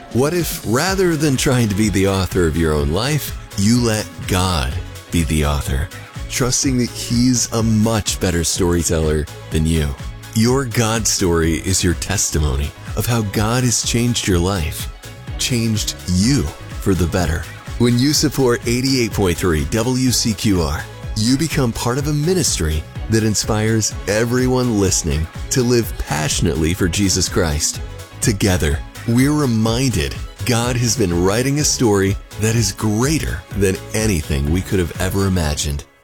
What if, rather than trying to be the author of your own life, you let God be the author, trusting that He's a much better storyteller than you? Your God story is your testimony of how God has changed your life, changed you for the better. When you support 88.3 WCQR, you become part of a ministry that inspires everyone listening to live passionately for Jesus Christ. Together, we're reminded God has been writing a story that is greater than anything we could have ever imagined.